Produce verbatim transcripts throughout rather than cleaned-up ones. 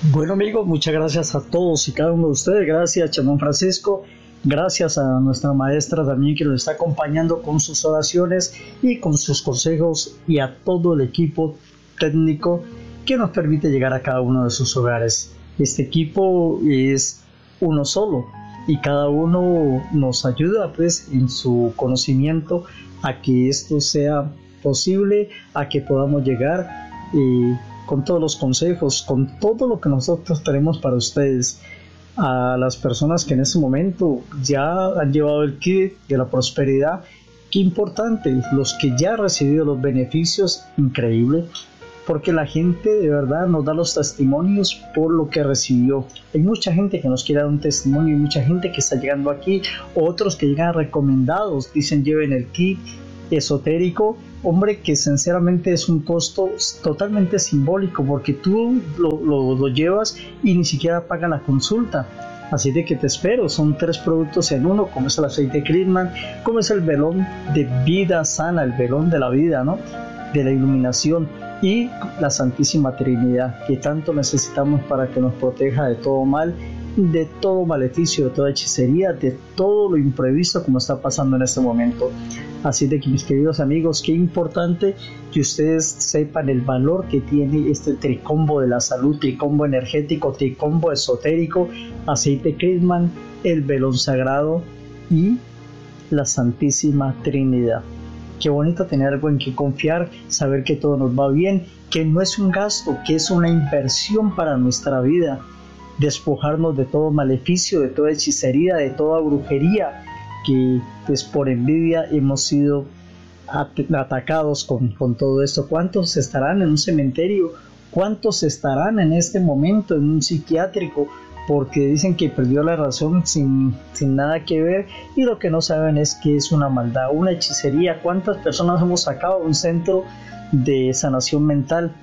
Bueno amigos, muchas gracias a todos y cada uno de ustedes. Gracias Chamán Francisco. Gracias a nuestra maestra también que nos está acompañando con sus oraciones y con sus consejos, y a todo el equipo técnico que nos permite llegar a cada uno de sus hogares. Este equipo es uno solo y cada uno nos ayuda pues en su conocimiento a que esto sea posible, a que podamos llegar eh, con todos los consejos, con todo lo que nosotros tenemos para ustedes. A las personas que en este momento ya han llevado el kit de la prosperidad, qué importante, los que ya han recibido los beneficios, increíble, porque la gente de verdad nos da los testimonios por lo que recibió. Hay mucha gente que nos quiere dar un testimonio, y mucha gente que está llegando aquí, otros que llegan recomendados, dicen lleven el kit esotérico, hombre, que sinceramente es un costo totalmente simbólico, porque tú lo, lo, lo llevas y ni siquiera pagan la consulta. Así de que te espero, son tres productos en uno, como es el aceite Crisman, como es el velón de vida sana, el velón de la vida, ¿no? De la iluminación, y la Santísima Trinidad, que tanto necesitamos para que nos proteja de todo mal, de todo maleficio, de toda hechicería, de todo lo imprevisto como está pasando en este momento. Así de que mis queridos amigos, qué importante que ustedes sepan el valor que tiene este tricombo de la salud, tricombo energético, tricombo esotérico, aceite Crisman, el velón sagrado y la Santísima Trinidad. Qué bonito tener algo en que confiar, saber que todo nos va bien, que no es un gasto, que es una inversión para nuestra vida. Despojarnos de todo maleficio, de toda hechicería, de toda brujería, que pues por envidia hemos sido at- atacados con, con todo esto. ¿Cuántos estarán en un cementerio? ¿Cuántos estarán en este momento en un psiquiátrico? Porque dicen que perdió la razón sin, sin nada que ver, y lo que no saben es que es una maldad, una hechicería. ¿Cuántas personas hemos sacado de un centro de sanación mental?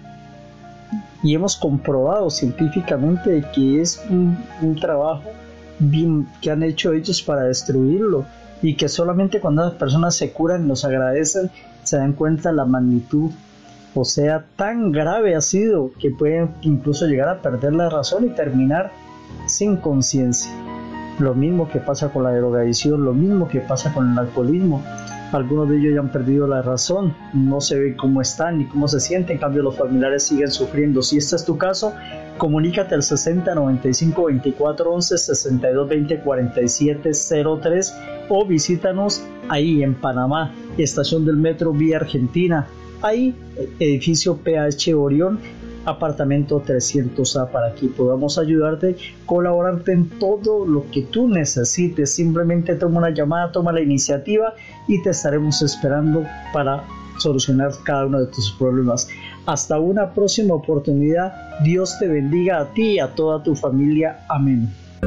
Y hemos comprobado científicamente que es un, un trabajo bien, que han hecho ellos para destruirlo, y que solamente cuando las personas se curan y nos agradecen, se dan cuenta la magnitud. O sea, tan grave ha sido que pueden incluso llegar a perder la razón y terminar sin conciencia. Lo mismo que pasa con la drogadicción, lo mismo que pasa con el alcoholismo. Algunos de ellos ya han perdido la razón, no se ve cómo están ni cómo se sienten, en cambio los familiares siguen sufriendo. Si este es tu caso, comunícate al sesenta noventa y cinco veinticuatro once, sesenta y dos veinte cuarenta y siete cero tres, o visítanos ahí en Panamá, estación del metro Vía Argentina, ahí edificio P H Orión, apartamento trescientos A, para que podamos ayudarte, colaborarte en todo lo que tú necesites. Simplemente toma una llamada, toma la iniciativa y te estaremos esperando para solucionar cada uno de tus problemas. Hasta una próxima oportunidad. Dios te bendiga a ti y a toda tu familia. Amén.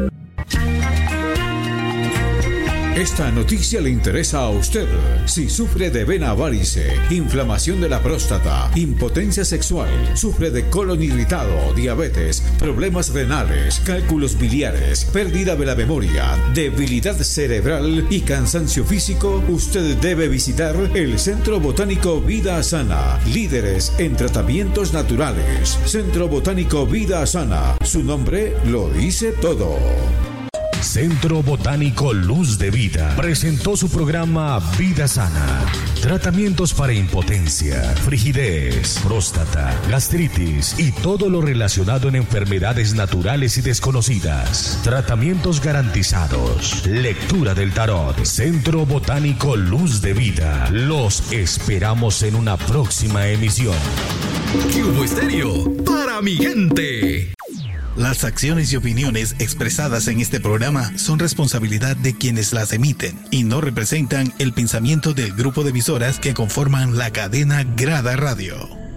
Esta noticia le interesa a usted. Si sufre de vena varice, inflamación de la próstata, impotencia sexual, sufre de colon irritado, diabetes, problemas renales, cálculos biliares, pérdida de la memoria, debilidad cerebral y cansancio físico, usted debe visitar el Centro Botánico Vida Sana, líderes en tratamientos naturales. Centro Botánico Vida Sana, su nombre lo dice todo. Centro Botánico Luz de Vida presentó su programa Vida Sana. Tratamientos para impotencia, frigidez, próstata, gastritis y todo lo relacionado en enfermedades naturales y desconocidas. Tratamientos garantizados. Lectura del tarot. Centro Botánico Luz de Vida. Los esperamos en una próxima emisión. Cubo Estéreo, para mi gente. Las acciones y opiniones expresadas en este programa son responsabilidad de quienes las emiten y no representan el pensamiento del grupo de emisoras que conforman la cadena Grada Radio.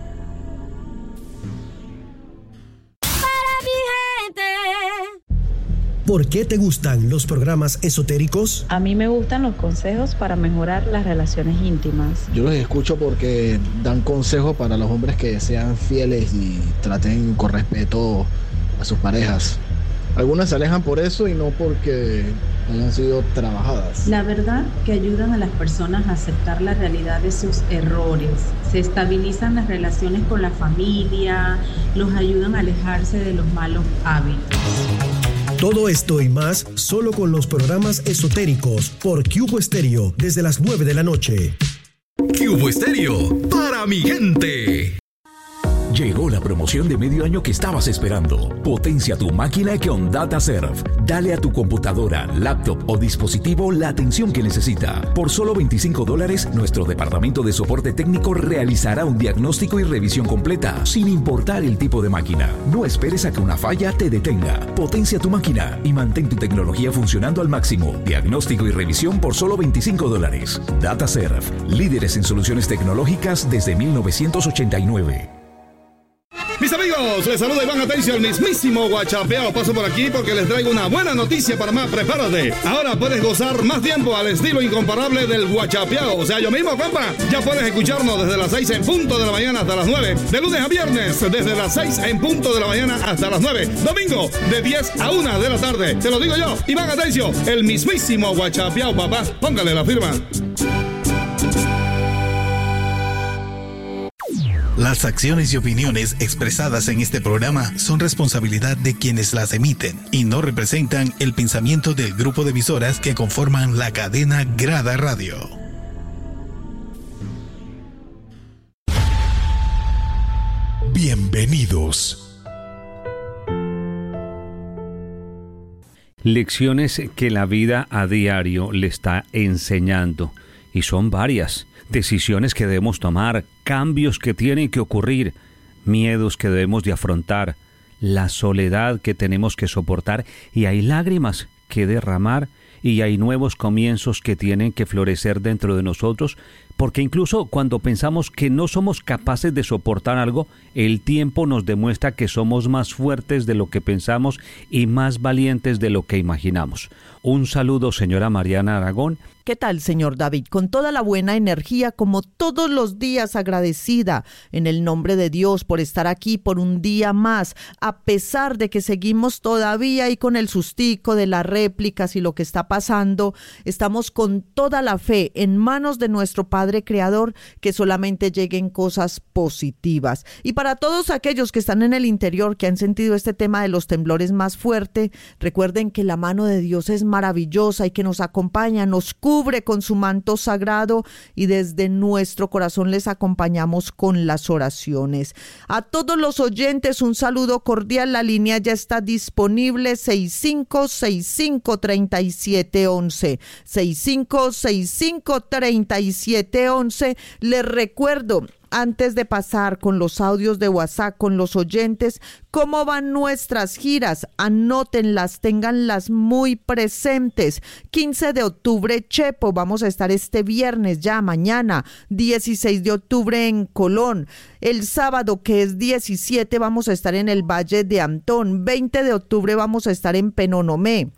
Para mi gente. ¿Por qué te gustan los programas esotéricos? A mí me gustan los consejos para mejorar las relaciones íntimas. Yo los escucho porque dan consejos para los hombres que sean fieles y traten con respeto a sus parejas. Algunas se alejan por eso y no porque hayan sido trabajadas. La verdad que ayudan a las personas a aceptar la realidad de sus errores, se estabilizan las relaciones con la familia, los ayudan a alejarse de los malos hábitos. Todo esto y más solo con los programas esotéricos por Cubo Estéreo desde las nueve de la noche. Cubo Estéreo, para mi gente. Llegó la promoción de medio año que estabas esperando. Potencia tu máquina con DataServe. Dale a tu computadora, laptop o dispositivo la atención que necesita. Por solo veinticinco dólares, nuestro departamento de soporte técnico realizará un diagnóstico y revisión completa, sin importar el tipo de máquina. No esperes a que una falla te detenga. Potencia tu máquina y mantén tu tecnología funcionando al máximo. Diagnóstico y revisión por solo veinticinco dólares. DataServe, líderes en soluciones tecnológicas desde mil novecientos ochenta y nueve. Mis amigos, les saluda Iván Atencio, el mismísimo Guachapeao. Paso por aquí porque les traigo una buena noticia para más. Prepárate. Ahora puedes gozar más tiempo al estilo incomparable del Guachapeao. O sea, yo mismo, compa. Ya puedes escucharnos desde las seis en punto de la mañana hasta las nueve. De lunes a viernes, desde las seis en punto de la mañana hasta las nueve. Domingo, de diez a una de la tarde. Te lo digo yo, Iván Atencio, el mismísimo Guachapeao, papá. Póngale la firma. Las acciones y opiniones expresadas en este programa son responsabilidad de quienes las emiten y no representan el pensamiento del grupo de emisoras que conforman la cadena Grada Radio. Bienvenidos. Lecciones que la vida a diario le está enseñando, y son varias. Decisiones que debemos tomar, cambios que tienen que ocurrir, miedos que debemos de afrontar, la soledad que tenemos que soportar, y hay lágrimas que derramar, y hay nuevos comienzos que tienen que florecer dentro de nosotros, porque incluso cuando pensamos que no somos capaces de soportar algo, el tiempo nos demuestra que somos más fuertes de lo que pensamos y más valientes de lo que imaginamos. Un saludo, señora Mariana Aragón. ¿Qué tal, señor David? Con toda la buena energía, como todos los días, agradecida en el nombre de Dios por estar aquí por un día más, a pesar de que seguimos todavía y con el sustico de las réplicas y lo que está pasando, estamos con toda la fe en manos de nuestro Padre Creador, que solamente lleguen cosas positivas. Y para todos aquellos que están en el interior, que han sentido este tema de los temblores más fuerte, recuerden que la mano de Dios es maravillosa y que nos acompaña, nos cubre cubre con su manto sagrado, y desde nuestro corazón les acompañamos con las oraciones. A todos los oyentes, un saludo cordial. La línea ya está disponible: seis cinco seis cinco, tres siete uno uno, seis cinco seis cinco, tres siete uno uno. Les recuerdo, antes de pasar con los audios de WhatsApp con los oyentes, cómo van nuestras giras. Anótenlas, ténganlas muy presentes. quince de octubre, Chepo, vamos a estar este viernes, ya mañana. dieciséis de octubre en Colón. El sábado, que es diecisiete, vamos a estar en el Valle de Antón. veinte de octubre vamos a estar en Penonomé.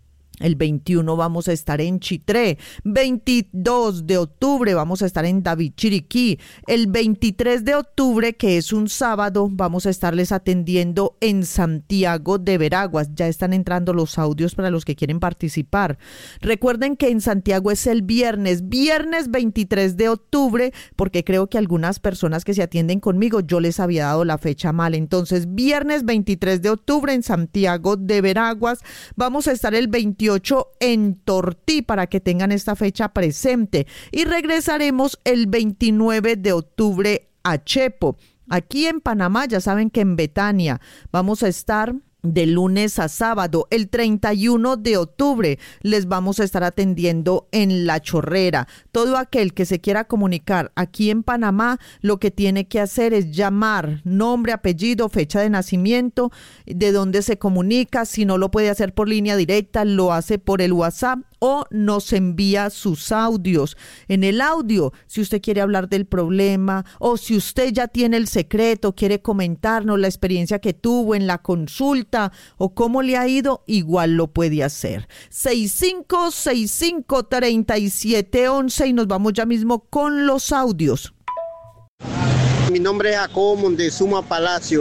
El veintiuno vamos a estar en Chitré. veintidós de octubre vamos a estar en David Chiriquí. El veintitrés de octubre, que es un sábado, vamos a estarles atendiendo en Santiago de Veraguas. Ya están entrando los audios para los que quieren participar. Recuerden que en Santiago es el viernes, viernes veintitrés de octubre, porque creo que algunas personas que se atienden conmigo, yo les había dado la fecha mal. Entonces, viernes veintitrés de octubre en Santiago de Veraguas. Vamos a estar el veintiocho en Tortí, para que tengan esta fecha presente, y regresaremos el veintinueve de octubre a Chepo. Aquí en Panamá, ya saben que en Betania vamos a estar de lunes a sábado. El treinta y uno de octubre les vamos a estar atendiendo en La Chorrera. Todo aquel que se quiera comunicar aquí en Panamá, lo que tiene que hacer es llamar, nombre, apellido, fecha de nacimiento, de dónde se comunica. Si no lo puede hacer por línea directa, lo hace por el WhatsApp o nos envía sus audios. En el audio, si usted quiere hablar del problema, o si usted ya tiene el secreto, quiere comentarnos la experiencia que tuvo en la consulta o cómo le ha ido, igual lo puede hacer. seis cinco seis cinco, tres siete uno uno, y nos vamos ya mismo con los audios. Mi nombre es Jacobo Montezuma Palacio.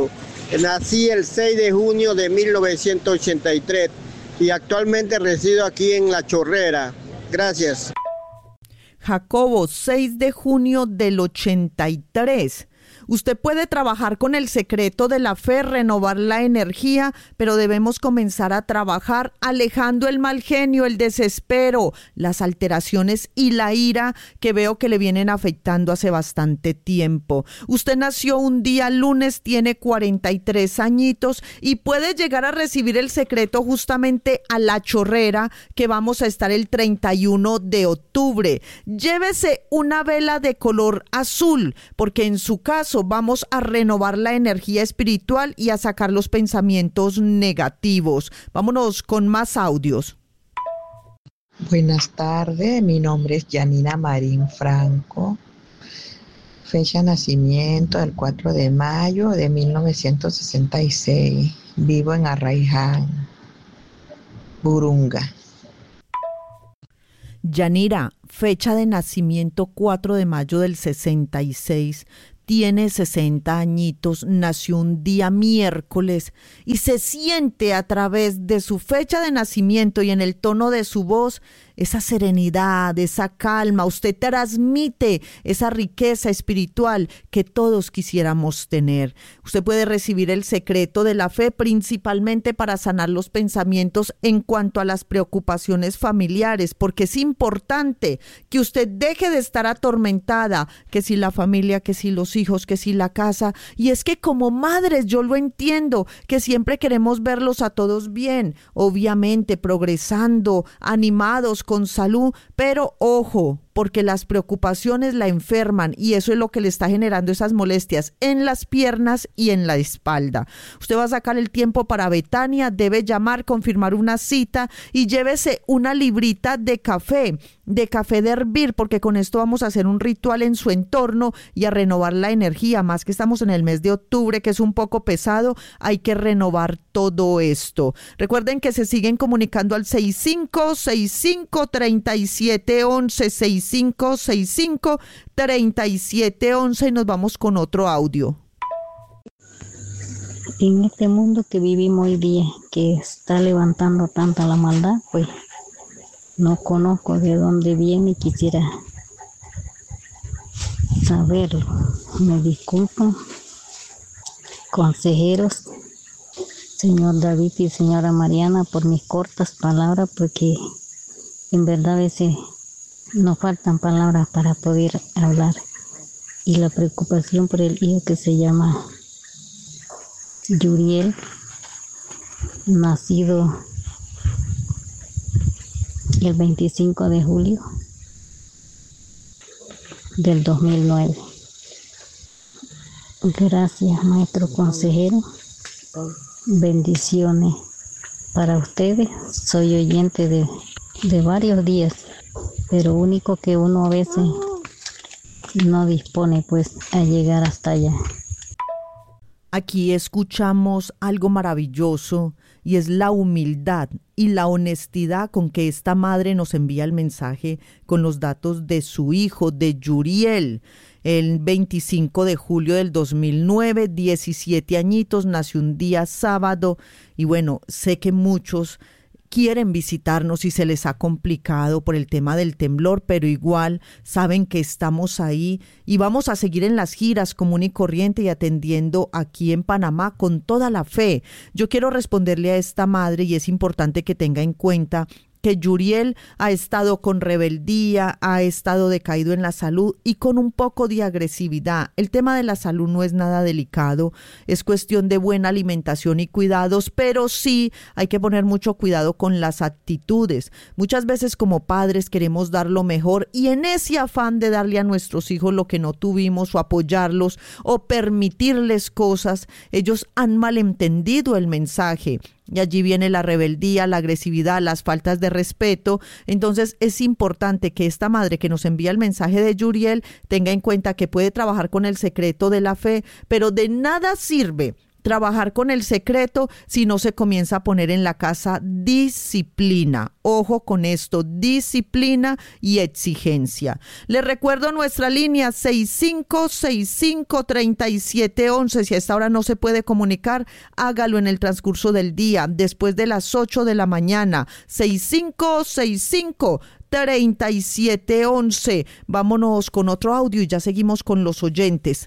Nací el seis de junio de mil novecientos ochenta y tres y actualmente resido aquí en La Chorrera. Gracias. Jacobo, seis de junio del ochenta y tres. Usted puede trabajar con el secreto de la fe, renovar la energía, pero debemos comenzar a trabajar alejando el mal genio, el desespero, las alteraciones y la ira que veo que le vienen afectando hace bastante tiempo. Usted nació un día lunes, tiene cuarenta y tres añitos y puede llegar a recibir el secreto justamente a La Chorrera, que vamos a estar el treinta y uno de octubre. Llévese una vela de color azul, porque en su caso vamos a renovar la energía espiritual y a sacar los pensamientos negativos. Vámonos con más audios. Buenas tardes, mi nombre es Yanina Marín Franco. Fecha de nacimiento el cuatro de mayo de mil novecientos sesenta y seis. Vivo en Arraiján, Burunga. Yanira, fecha de nacimiento cuatro de mayo del sesenta y seis. Tiene sesenta añitos, nació un día miércoles y se siente a través de su fecha de nacimiento y en el tono de su voz esa serenidad, esa calma. Usted transmite esa riqueza espiritual que todos quisiéramos tener. Usted puede recibir el secreto de la fe principalmente para sanar los pensamientos en cuanto a las preocupaciones familiares, porque es importante que usted deje de estar atormentada, que si la familia, que si los hijos, que si la casa. Y es que como madres yo lo entiendo, que siempre queremos verlos a todos bien, obviamente progresando, animados, con salud, pero ojo, porque las preocupaciones la enferman y eso es lo que le está generando esas molestias en las piernas y en la espalda. Usted va a sacar el tiempo para Betania, debe llamar, confirmar una cita y llévese una librita de café, de café de hervir, porque con esto vamos a hacer un ritual en su entorno y a renovar la energía, más que estamos en el mes de octubre, que es un poco pesado, hay que renovar todo esto. Recuerden que se siguen comunicando al seis cinco seis cinco, tres siete uno uno, seis cinco seis cinco, tres siete uno uno y nos vamos con otro audio. En este mundo que vivimos hoy día, que está levantando tanta la maldad, pues no conozco de dónde viene y quisiera saberlo. Me disculpan, consejeros, señor David y señora Mariana, por mis cortas palabras, porque en verdad a veces nos faltan palabras para poder hablar. Y la preocupación por el hijo que se llama Yuriel, nacido el veinticinco de julio del dos mil nueve. Gracias, maestro consejero. Bendiciones para ustedes. Soy oyente de, de varios días, pero único que uno a veces no dispone pues a llegar hasta allá. Aquí escuchamos algo maravilloso y es la humildad y la honestidad con que esta madre nos envía el mensaje con los datos de su hijo, de Yuriel. El veinticinco de julio del dos mil nueve, diecisiete añitos, nació un día sábado y bueno, sé que muchos quieren visitarnos y se les ha complicado por el tema del temblor, pero igual saben que estamos ahí y vamos a seguir en las giras común y corriente y atendiendo aquí en Panamá con toda la fe. Yo quiero responderle a esta madre y es importante que tenga en cuenta que Yuriel ha estado con rebeldía, ha estado decaído en la salud y con un poco de agresividad. El tema de la salud no es nada delicado, es cuestión de buena alimentación y cuidados, pero sí hay que poner mucho cuidado con las actitudes. Muchas veces como padres queremos dar lo mejor y en ese afán de darle a nuestros hijos lo que no tuvimos o apoyarlos o permitirles cosas, ellos han malentendido el mensaje. Y allí viene la rebeldía, la agresividad, las faltas de respeto. Entonces es importante que esta madre que nos envía el mensaje de Yuriel tenga en cuenta que puede trabajar con el secreto de la fe, pero de nada sirve trabajar con el secreto si no se comienza a poner en la casa disciplina. Ojo con esto, disciplina y exigencia. Les recuerdo nuestra línea seis cinco seis cinco, tres siete uno uno. Si a esta hora no se puede comunicar, hágalo en el transcurso del día, después de las ocho de la mañana. seis cinco seis cinco, tres siete uno uno. Vámonos con otro audio y ya seguimos con los oyentes.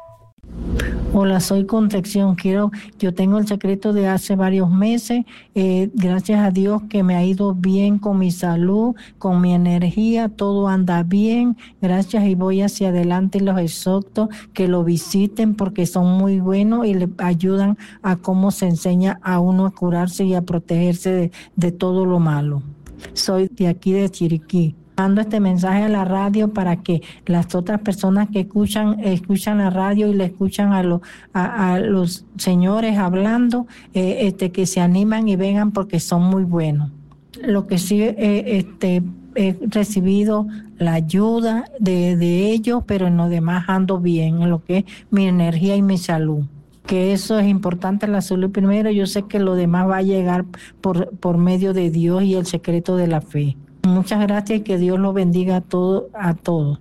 Hola, soy Concepción. Quiero, yo tengo el secreto de hace varios meses. Eh, gracias a Dios que me ha ido bien con mi salud, con mi energía, todo anda bien. Gracias, y voy hacia adelante. Los exhorto que lo visiten porque son muy buenos y le ayudan a cómo se enseña a uno a curarse y a protegerse de, de todo lo malo. Soy de aquí de Chiriquí. Mando este mensaje a la radio para que las otras personas que escuchan escuchan la radio y le escuchan a, lo, a, a los señores hablando, eh, este, que se animan y vengan porque son muy buenos. Lo que sí eh, este, he recibido la ayuda de, de ellos, pero en lo demás ando bien, en lo que es mi energía y mi salud. Que eso es importante, la salud primero. Yo sé que lo demás va a llegar por, por medio de Dios y el secreto de la fe. Muchas gracias y que Dios los bendiga a todos, a todos.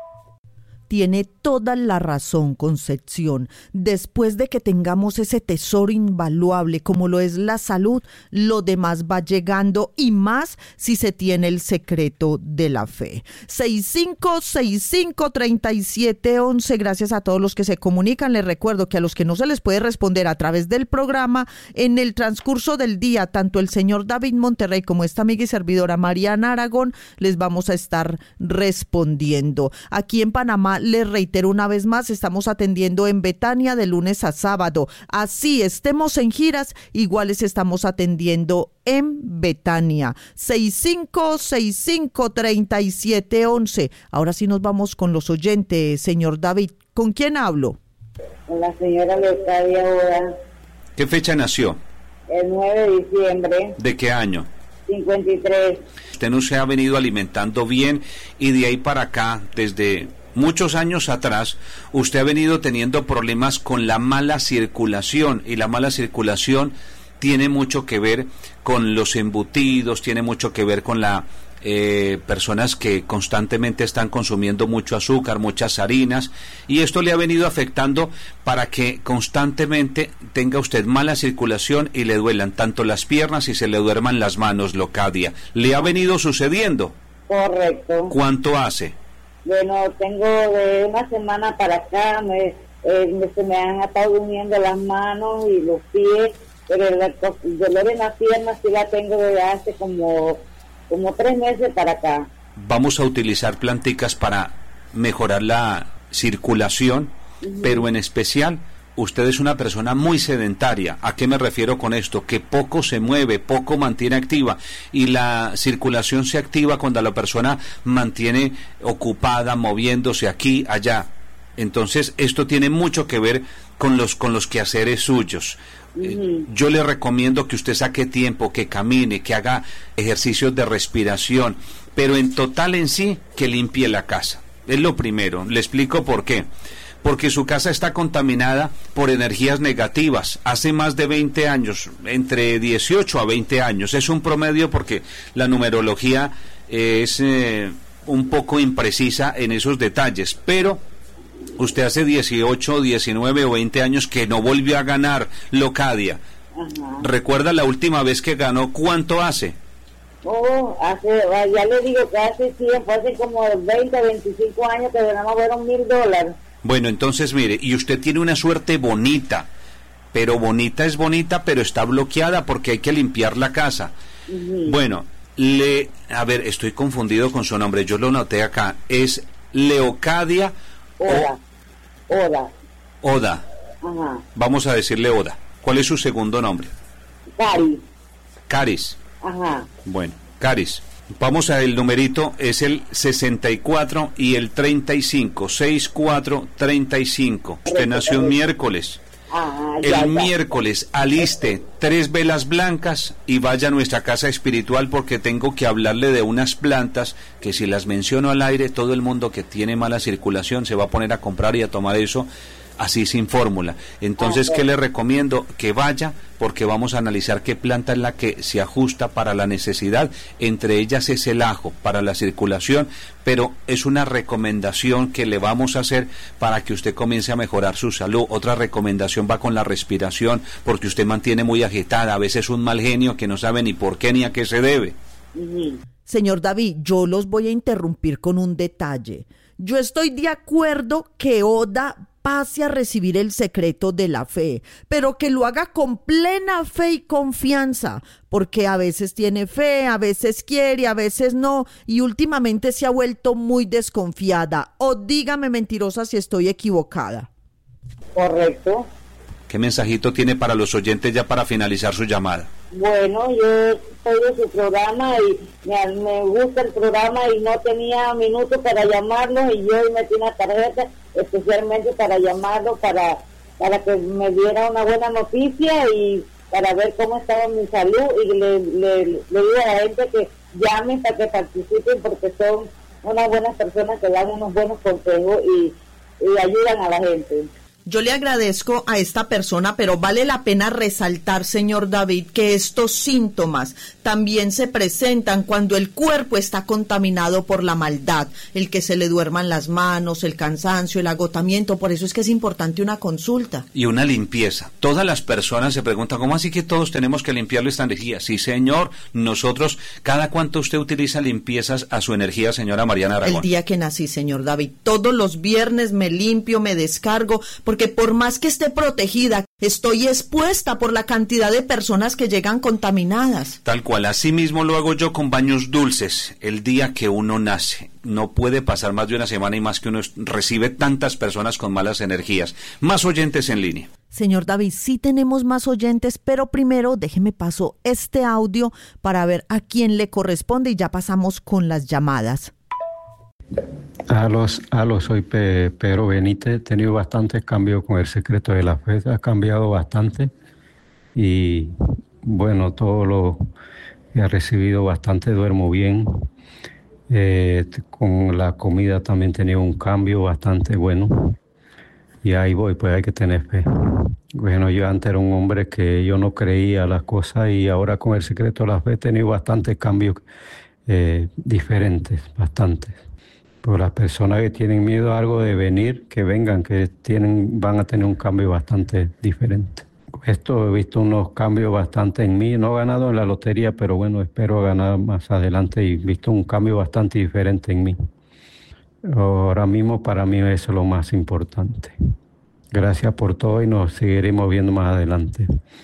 Tiene toda la razón, Concepción. Después de que tengamos ese tesoro invaluable como lo es la salud, lo demás va llegando, y más si se tiene el secreto de la fe. seis cinco seis cinco, tres siete uno uno. Gracias a todos los que se comunican. Les recuerdo que a los que no se les puede responder a través del programa, en el transcurso del día, tanto el señor David Monterrey como esta amiga y servidora Mariana Aragón les vamos a estar respondiendo. Aquí en Panamá, les reitero una vez más, estamos atendiendo en Betania de lunes a sábado. Así estemos en giras, iguales estamos atendiendo en Betania. seis cinco seis cinco, tres siete uno uno. Ahora sí nos vamos con los oyentes, señor David. ¿Con quién hablo? Con la señora Leocadia Oda. ¿Qué fecha nació? El nueve de diciembre. ¿De qué año? cincuenta y tres. Usted no se ha venido alimentando bien y de ahí para acá, desde muchos años atrás, usted ha venido teniendo problemas con la mala circulación, y la mala circulación tiene mucho que ver con los embutidos, tiene mucho que ver con la eh, personas que constantemente están consumiendo mucho azúcar, muchas harinas, y esto le ha venido afectando para que constantemente tenga usted mala circulación y le duelan tanto las piernas y se le duerman las manos, Leocadia. ¿Le ha venido sucediendo? Correcto. ¿Cuánto hace? Bueno, tengo de una semana para acá, me, eh, me, se me han estado durmiendo las manos y los pies, pero el, el dolor en las piernas sí la tengo desde hace como, como tres meses para acá. Vamos a utilizar planticas para mejorar la circulación, uh-huh. Pero en especial, usted es una persona muy sedentaria. ¿A qué me refiero con esto? Que poco se mueve, poco mantiene activa, y la circulación se activa cuando la persona mantiene ocupada, moviéndose aquí, allá. Entonces, esto tiene mucho que ver con los, con los quehaceres suyos. Uh-huh. Eh, yo le recomiendo que usted saque tiempo, que camine, que haga ejercicios de respiración, pero en total en sí, que limpie la casa. Es lo primero. Le explico por qué. Porque su casa está contaminada por energías negativas hace más de veinte años, entre dieciocho a veinte años. Es un promedio porque la numerología es eh, un poco imprecisa en esos detalles, pero usted hace dieciocho, diecinueve o veinte años que no volvió a ganar, Leocadia. Ajá. ¿Recuerda la última vez que ganó? ¿Cuánto hace? Oh, hace, ya le digo que hace tiempo, hace como veinte, veinticinco años que ganamos fueron mil dólares. Bueno, entonces mire, y usted tiene una suerte bonita, pero bonita es bonita, pero está bloqueada porque hay que limpiar la casa. Uh-huh. Bueno, le, a ver, estoy confundido con su nombre, yo lo noté acá, es Leocadia Oda. O... Oda. Oda. Ajá. Vamos a decirle Oda. ¿Cuál es su segundo nombre? Caris. Caris. Ajá. Bueno, Caris. Vamos a el numerito, es el sesenta y cuatro y el treinta y cinco, sesenta y cuatro, treinta y cinco. Usted nació un miércoles. Ah, el ya, ya. miércoles aliste tres velas blancas y vaya a nuestra casa espiritual, porque tengo que hablarle de unas plantas que si las menciono al aire, todo el mundo que tiene mala circulación se va a poner a comprar y a tomar eso así sin fórmula. Entonces, ¿qué le recomiendo? Que vaya, porque vamos a analizar qué planta es la que se ajusta para la necesidad. Entre ellas es el ajo, para la circulación, pero es una recomendación que le vamos a hacer para que usted comience a mejorar su salud. Otra recomendación va con la respiración, porque usted mantiene muy agitada, a veces un mal genio que no sabe ni por qué ni a qué se debe. Señor David, yo los voy a interrumpir con un detalle. Yo estoy de acuerdo que Oda pase a recibir el secreto de la fe, pero que lo haga con plena fe y confianza, porque a veces tiene fe, a veces quiere, a veces no, y últimamente se ha vuelto muy desconfiada. O dígame, mentirosa, si estoy equivocada. Correcto. ¿Qué mensajito tiene para los oyentes ya para finalizar su llamada? Bueno, yo oigo su programa y me, me gusta el programa y no tenía minutos para llamarlo, y yo metí una tarjeta especialmente para llamarlo, para para que me diera una buena noticia y para ver cómo estaba mi salud, y le, le, le digo a la gente que llamen para que participen, porque son unas buenas personas que dan unos buenos consejos y, y ayudan a la gente. Yo le agradezco a esta persona, pero vale la pena resaltar, señor David, que estos síntomas también se presentan cuando el cuerpo está contaminado por la maldad, el que se le duerman las manos, el cansancio, el agotamiento. Por eso es que es importante una consulta. Y una limpieza. Todas las personas se preguntan, ¿cómo así que todos tenemos que limpiarle esta energía? Sí, señor, nosotros, ¿cada cuánto usted utiliza limpiezas a su energía, señora Mariana Aragón? El día que nací, señor David. Todos los viernes me limpio, me descargo, porque Porque por más que esté protegida, estoy expuesta por la cantidad de personas que llegan contaminadas. Tal cual, así mismo lo hago yo con baños dulces el día que uno nace. No puede pasar más de una semana y más que uno recibe tantas personas con malas energías. Más oyentes en línea. Señor David, sí tenemos más oyentes, pero primero déjeme paso este audio para ver a quién le corresponde y ya pasamos con las llamadas. Aló, aló, soy Pe, Pedro Benítez. He tenido bastantes cambios con el secreto de la fe, ha cambiado bastante y bueno, todo lo he recibido bastante, duermo bien. Eh, con la comida también he tenido un cambio bastante bueno y ahí voy, pues hay que tener fe. Bueno, yo antes era un hombre que yo no creía las cosas y ahora con el secreto de la fe he tenido bastantes cambios eh, diferentes, bastantes. Por las personas que tienen miedo a algo de venir, que vengan, que tienen, van a tener un cambio bastante diferente. Esto he visto unos cambios bastante en mí, no he ganado en la lotería, pero bueno, espero ganar más adelante y he visto un cambio bastante diferente en mí. Ahora mismo para mí eso es lo más importante. Gracias por todo y nos seguiremos viendo más adelante.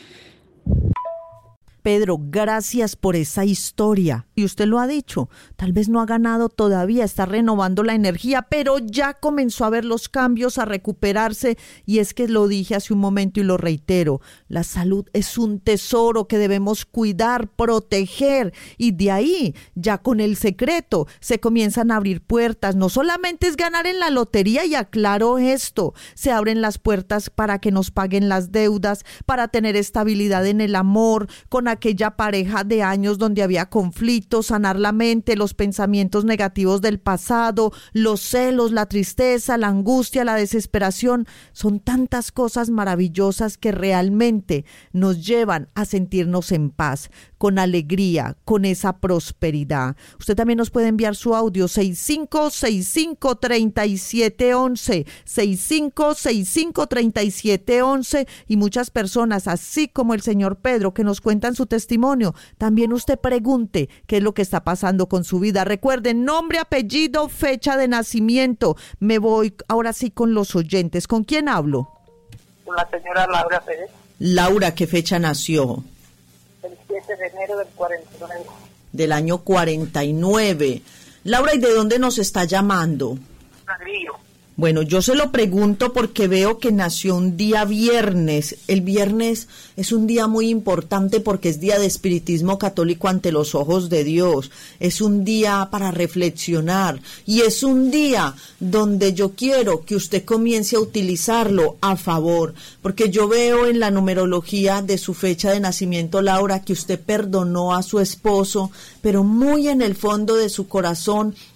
Pedro, gracias por esa historia. Y usted lo ha dicho, tal vez no ha ganado todavía, está renovando la energía, pero ya comenzó a ver los cambios, a recuperarse. Y es que lo dije hace un momento y lo reitero, la salud es un tesoro que debemos cuidar, proteger. Y de ahí, ya con el secreto, se comienzan a abrir puertas. No solamente es ganar en la lotería, y aclaro esto, se abren las puertas para que nos paguen las deudas, para tener estabilidad en el amor, con aquella pareja de años donde había conflictos, sanar la mente, los pensamientos negativos del pasado, los celos, la tristeza, la angustia, la desesperación. Son tantas cosas maravillosas que realmente nos llevan a sentirnos en paz, con alegría, con esa prosperidad. Usted también nos puede enviar su audio seis cinco seis cinco, tres siete uno uno, seis cinco seis cinco, tres siete uno uno, y muchas personas, así como el señor Pedro, que nos cuentan su testimonio. También usted pregunte qué es lo que está pasando con su vida. Recuerden, nombre, apellido, fecha de nacimiento. Me voy ahora sí con los oyentes. ¿Con quién hablo? Con la señora Laura Pérez. Laura, ¿qué fecha nació? El siete de enero del cuarenta y nueve. Del año cuarenta y nueve. Laura, ¿y de dónde nos está llamando? Río. Bueno, yo se lo pregunto porque veo que nació un día viernes. El viernes es un día muy importante porque es día de espiritismo católico ante los ojos de Dios. Es un día para reflexionar y es un día donde yo quiero que usted comience a utilizarlo a favor, porque yo veo en la numerología de su fecha de nacimiento, Laura, que usted perdonó a su esposo, pero muy en el fondo de su corazón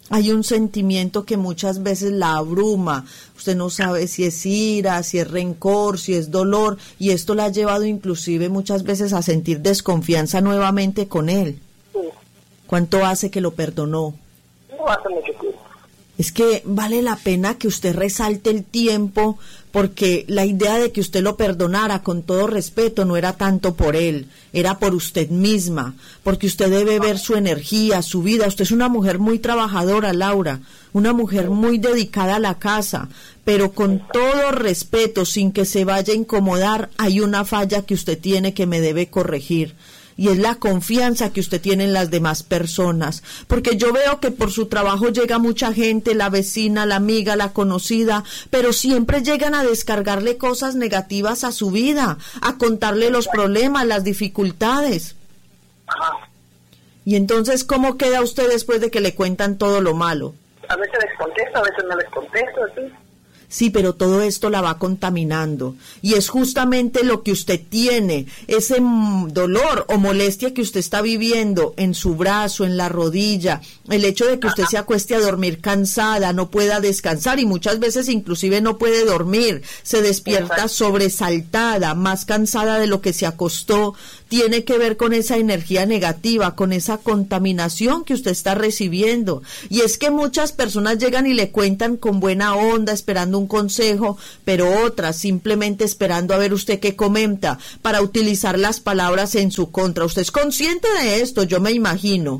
Hay un sentimiento que muchas veces la abruma. Usted no sabe si es ira, si es rencor, si es dolor, y esto la ha llevado inclusive muchas veces a sentir desconfianza nuevamente con él. Sí. ¿Cuánto hace que lo perdonó? No hace mucho tiempo. Es que vale la pena que usted resalte el tiempo, porque la idea de que usted lo perdonara con todo respeto no era tanto por él, era por usted misma, porque usted debe ver su energía, su vida. Usted es una mujer muy trabajadora, Laura, una mujer muy dedicada a la casa, pero con todo respeto, sin que se vaya a incomodar, hay una falla que usted tiene que me debe corregir. Y es la confianza que usted tiene en las demás personas, porque yo veo que por su trabajo llega mucha gente, la vecina, la amiga, la conocida, pero siempre llegan a descargarle cosas negativas a su vida, a contarle los problemas, las dificultades. Y entonces, ¿cómo queda usted después de que le cuentan todo lo malo? A veces les contesto, a veces no les contesto, ¿sí? Sí, pero todo esto la va contaminando, y es justamente lo que usted tiene, ese dolor o molestia que usted está viviendo en su brazo, en la rodilla, el hecho de que usted se acueste a dormir cansada, no pueda descansar, y muchas veces inclusive no puede dormir, se despierta sobresaltada, más cansada de lo que se acostó, tiene que ver con esa energía negativa, con esa contaminación que usted está recibiendo. Y es que muchas personas llegan y le cuentan con buena onda, esperando un consejo, pero otras simplemente esperando a ver usted qué comenta, para utilizar las palabras en su contra. ¿Usted es consciente de esto? Yo me imagino.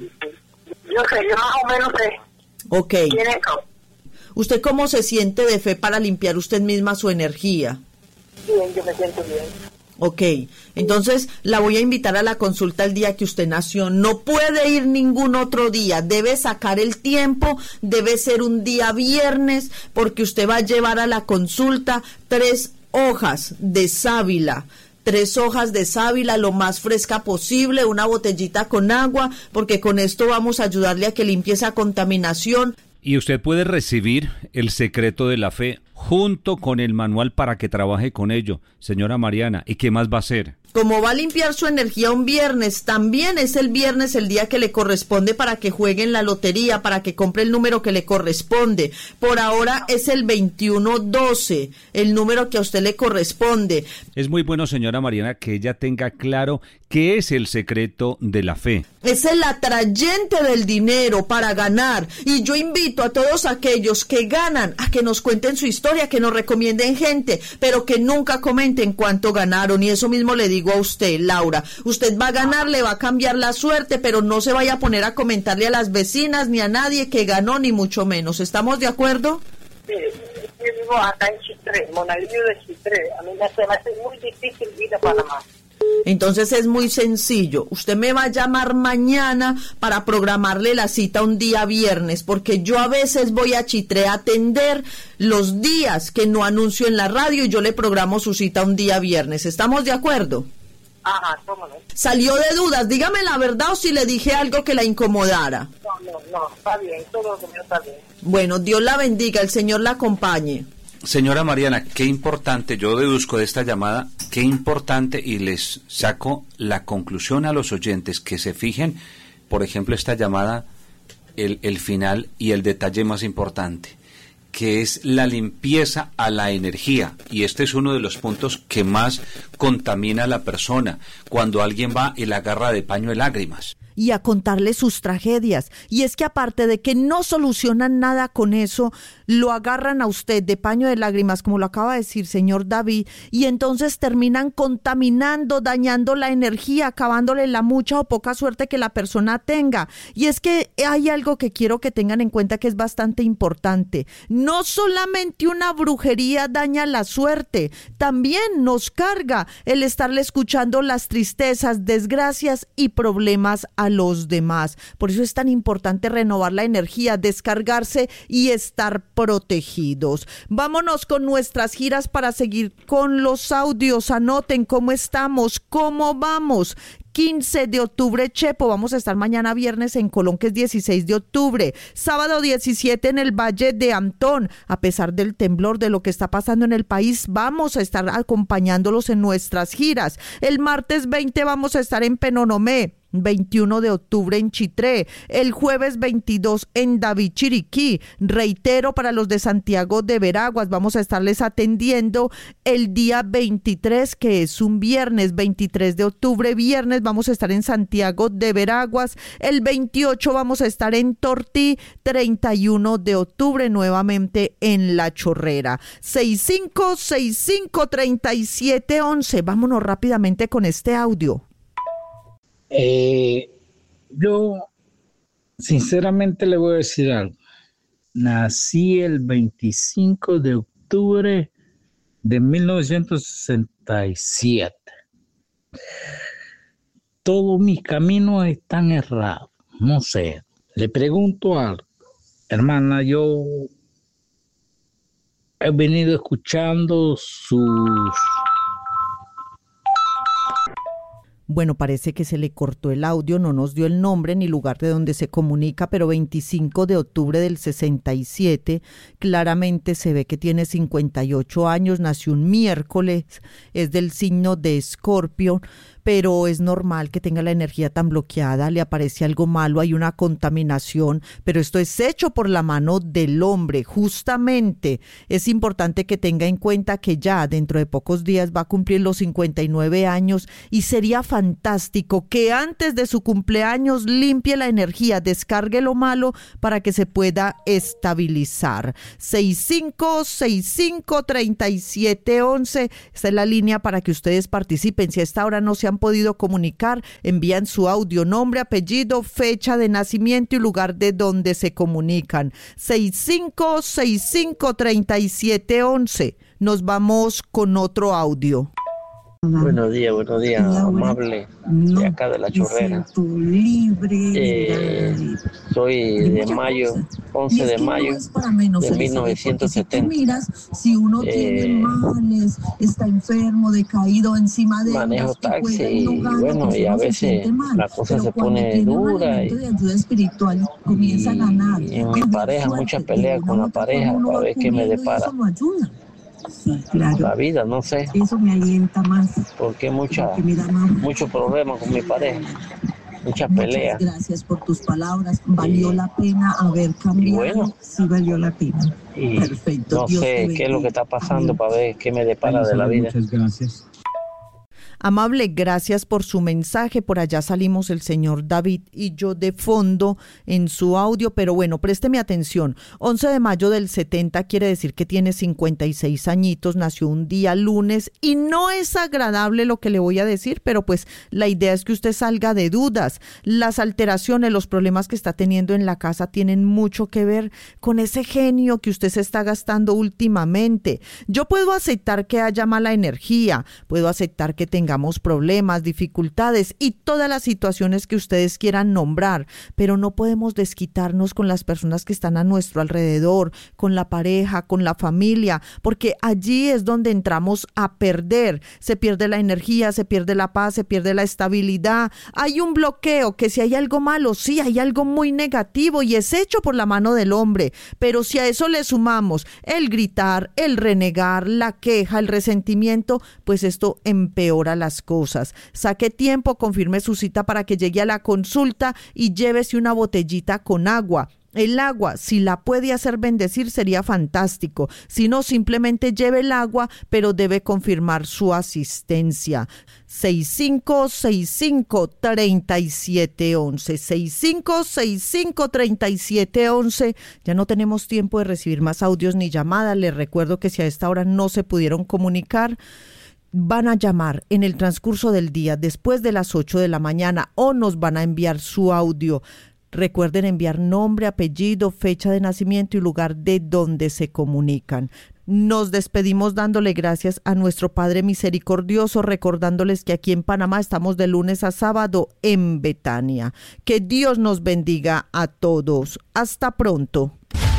Yo sé, yo más o menos sé. Ok. ¿Quién es? ¿Usted cómo se siente de fe para limpiar usted misma su energía? Bien, yo me siento bien. Ok, entonces la voy a invitar a la consulta el día que usted nació. No puede ir ningún otro día, debe sacar el tiempo, debe ser un día viernes, porque usted va a llevar a la consulta tres hojas de sábila. Tres hojas de sábila lo más fresca posible, una botellita con agua, porque con esto vamos a ayudarle a que limpie esa contaminación. Y usted puede recibir el secreto de la fe junto con el manual para que trabaje con ello, señora Mariana. ¿Y qué más va a hacer? Como va a limpiar su energía un viernes, también es el viernes el día que le corresponde para que juegue en la lotería, para que compre el número que le corresponde. Por ahora es el veintiuno doce, el número que a usted le corresponde. Es muy bueno, señora Mariana, que ella tenga claro qué es el secreto de la fe. Es el atrayente del dinero para ganar. Y yo invito a todos aquellos que ganan a que nos cuenten su historia, que nos recomienden gente, pero que nunca comenten cuánto ganaron. Y eso mismo le digo a usted, Laura. Usted va a ganar, le va a cambiar la suerte, pero no se vaya a poner a comentarle a las vecinas ni a nadie que ganó, ni mucho menos. ¿Estamos de acuerdo? Sí, yo vivo acá en Chitré, Monaguillo de Chitré. A mí me hace muy difícil ir a Panamá. Entonces es muy sencillo, usted me va a llamar mañana para programarle la cita un día viernes, porque yo a veces voy a Chitré a atender los días que no anuncio en la radio y yo le programo su cita un día viernes. ¿Estamos de acuerdo? Ajá, cómo no. ¿Salió de dudas? Dígame la verdad o si le dije algo que la incomodara. No, no, no, está bien, todo lo que me está bien. Bueno, Dios la bendiga, el Señor la acompañe. Señora Mariana, qué importante, yo deduzco de esta llamada, qué importante, y les saco la conclusión a los oyentes, que se fijen, por ejemplo, esta llamada, el, el final y el detalle más importante, que es la limpieza a la energía, y este es uno de los puntos que más contamina a la persona, cuando alguien va y la agarra de paño de lágrimas. Y a contarle sus tragedias. Y es que aparte de que no solucionan nada con eso, lo agarran a usted de paño de lágrimas, como lo acaba de decir señor David, y entonces terminan contaminando, dañando la energía, acabándole la mucha o poca suerte que la persona tenga. Y es que hay algo que quiero que tengan en cuenta que es bastante importante. No solamente una brujería daña la suerte, también nos carga el estarle escuchando las tristezas, desgracias y problemas a los demás. Por eso es tan importante renovar la energía, descargarse y estar protegidos. Vámonos con nuestras giras para seguir con los audios. Anoten cómo estamos, cómo vamos. quince de octubre, Chepo, vamos a estar mañana viernes en Colón, que es dieciséis de octubre, sábado diecisiete en el Valle de Antón. A pesar del temblor, de lo que está pasando en el país, vamos a estar acompañándolos en nuestras giras. El martes veinte vamos a estar en Penonomé. veintiuno de octubre en Chitré, el jueves veintidós en David Chiriquí. Reitero, para los de Santiago de Veraguas, vamos a estarles atendiendo el día veintitrés, que es un viernes, veintitrés de octubre, viernes, vamos a estar en Santiago de Veraguas. El veintiocho vamos a estar en Tortí, treinta y uno de octubre nuevamente en La Chorrera. seis cinco seis cinco, treinta y siete once. Vámonos rápidamente con este audio. Eh, yo sinceramente le voy a decir algo. Nací el veinticinco de octubre de mil novecientos sesenta y siete. Todos mis caminos están errados. No sé. Le pregunto algo. Hermana, yo he venido escuchando sus... Bueno, parece que se le cortó el audio, no nos dio el nombre ni lugar de donde se comunica, pero veinticinco de octubre del sesenta y siete, claramente se ve que tiene cincuenta y ocho años, nació un miércoles, es del signo de Escorpio, pero es normal que tenga la energía tan bloqueada, le aparece algo malo, hay una contaminación, pero esto es hecho por la mano del hombre. Justamente es importante que tenga en cuenta que ya dentro de pocos días va a cumplir los cincuenta y nueve años y sería fantástico que antes de su cumpleaños limpie la energía, descargue lo malo para que se pueda estabilizar. seis cinco seis cinco, treinta y siete once, esta es la línea para que ustedes participen. Si a esta hora no se han podido comunicar, envían su audio, nombre, apellido, fecha de nacimiento y lugar de donde se comunican. seis cinco seis cinco, treinta y siete once. Nos vamos con otro audio. Buenos días, buenos días, amable, de acá de La Chorrera. Eh, soy de mayo, once de mayo de mil novecientos setenta. Si uno tiene males, está enfermo, decaído encima de manejo taxi y bueno, y a veces la cosa se pone dura y, y en mi pareja, muchas peleas con la pareja para ver qué me depara. Sí, claro. La vida, no sé. Eso me alienta más. Porque mucha, muchos problemas con mi pareja, muchas peleas. Muchas gracias por tus palabras. Valió y, la pena haber cambiado. Bueno, sí valió la pena. Y perfecto. No Dios sé qué es lo que está pasando. Amén. Para ver qué me depara de la vida. Muchas gracias. Amable, gracias por su mensaje. Por allá salimos el señor David y yo de fondo en su audio, pero bueno, présteme atención. once de mayo del setenta quiere decir que tiene cincuenta y seis añitos, nació un día lunes y no es agradable lo que le voy a decir, pero pues la idea es que usted salga de dudas. Las alteraciones, los problemas que está teniendo en la casa tienen mucho que ver con ese genio que usted se está gastando últimamente. Yo puedo aceptar que haya mala energía, puedo aceptar que tenga tengamos problemas, dificultades y todas las situaciones que ustedes quieran nombrar, pero no podemos desquitarnos con las personas que están a nuestro alrededor, con la pareja, con la familia, porque allí es donde entramos a perder. Se pierde la energía, se pierde la paz, se pierde la estabilidad. Hay un bloqueo, que si hay algo malo, sí, hay algo muy negativo y es hecho por la mano del hombre, pero si a eso le sumamos el gritar, el renegar, la queja, el resentimiento, pues esto empeora las cosas. Saque tiempo, confirme su cita para que llegue a la consulta y llévese una botellita con agua. El agua, si la puede hacer bendecir, sería fantástico. Si no, simplemente lleve el agua, pero debe confirmar su asistencia. seis cinco seis cinco, treinta y siete once. seis cinco seis cinco, treinta y siete once. Ya no tenemos tiempo de recibir más audios ni llamadas. Les recuerdo que si a esta hora no se pudieron comunicar, van a llamar en el transcurso del día después de las ocho de la mañana o nos van a enviar su audio. Recuerden enviar nombre, apellido, fecha de nacimiento y lugar de donde se comunican. Nos despedimos dándole gracias a nuestro Padre Misericordioso, recordándoles que aquí en Panamá estamos de lunes a sábado en Betania. Que Dios nos bendiga a todos. Hasta pronto.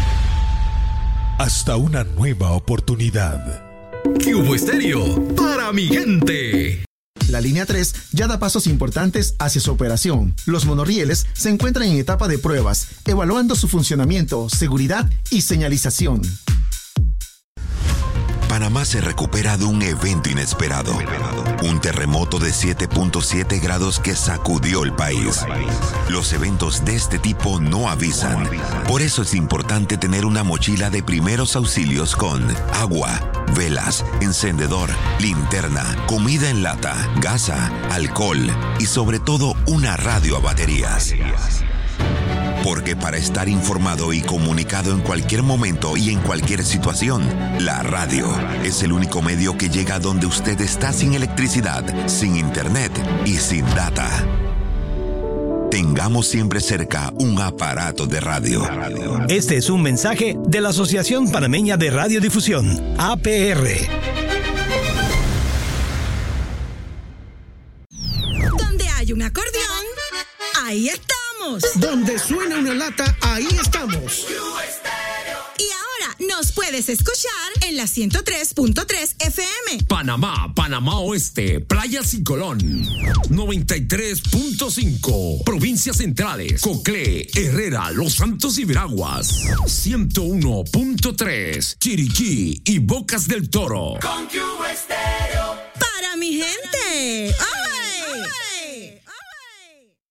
Hasta una nueva oportunidad. Cubo Estéreo, para mi gente. La línea tres ya da pasos importantes hacia su operación. Los monorrieles se encuentran en etapa de pruebas, evaluando su funcionamiento, seguridad y señalización. Panamá se recupera de un evento inesperado. Un terremoto de siete punto siete grados que sacudió el país. Los eventos de este tipo no avisan. Por eso es importante tener una mochila de primeros auxilios con agua, velas, encendedor, linterna, comida en lata, gasa, alcohol y sobre todo una radio a baterías. Porque para estar informado y comunicado en cualquier momento y en cualquier situación, la radio es el único medio que llega donde usted está sin electricidad, sin internet y sin data. Tengamos siempre cerca un aparato de radio. Este es un mensaje de la Asociación Panameña de Radiodifusión, A P R. Donde hay un acordeón, ahí estamos. Donde suena una lata, ahí estamos. Y ahora nos puedes escuchar en la ciento tres punto tres F M. Panamá, Panamá Oeste, Playas y Colón. noventa y tres punto cinco. Provincias Centrales, Coclé, Herrera, Los Santos y Veraguas. ciento uno punto tres. Chiriquí y Bocas del Toro. Con Q Estéreo. Para mi gente. ¡Oh!